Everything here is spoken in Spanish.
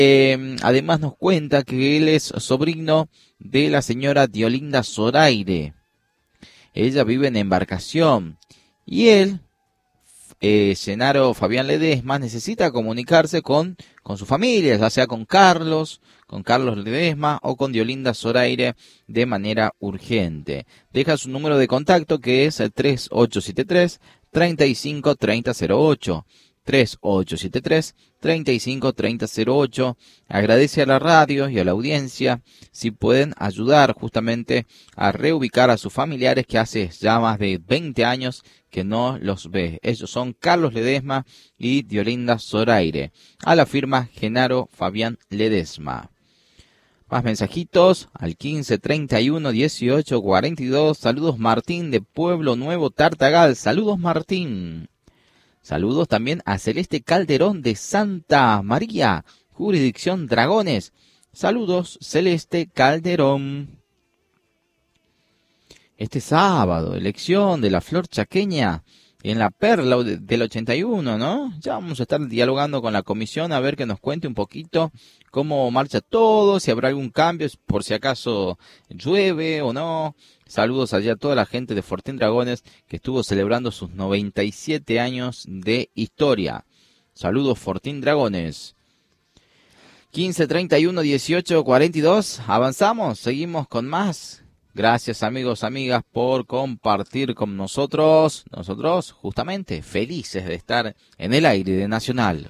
Además nos cuenta que él es sobrino de la señora Diolinda Zoraire. Ella vive en Embarcación. Y él, Genaro Fabián Ledesma, necesita comunicarse con su familia, ya sea con Carlos Ledesma o con Diolinda Zoraire de manera urgente. Deja su número de contacto, que es el 3873-353008. 3873-353008. Agradece a la radio y a la audiencia si pueden ayudar justamente a reubicar a sus familiares, que hace ya más de 20 años que no los ve. Ellos son Carlos Ledesma y Diolinda Zoraire, a la firma Genaro Fabián Ledesma. Más mensajitos al 1531-1842. Saludos Martín de Pueblo Nuevo Tartagal. Saludos Martín. Saludos también a Celeste Calderón de Santa María, jurisdicción Dragones. Saludos Celeste Calderón. Este sábado, elección de la flor chaqueña en la Perla del 81, ¿no? Ya vamos a estar dialogando con la comisión a ver que nos cuente un poquito cómo marcha todo, si habrá algún cambio, por si acaso llueve o no. Saludos allá a toda la gente de Fortín Dragones que estuvo celebrando sus 97 años de historia. Saludos Fortín Dragones. 1531-1842, avanzamos, seguimos con más. Gracias amigos, amigas, por compartir con nosotros. Nosotros justamente felices de estar en el aire de Nacional.